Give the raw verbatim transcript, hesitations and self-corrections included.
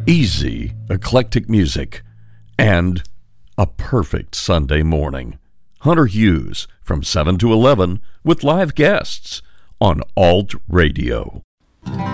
easy, eclectic music, and a perfect Sunday morning. Hunter Hughes from seven to eleven with live guests on Alt Radio.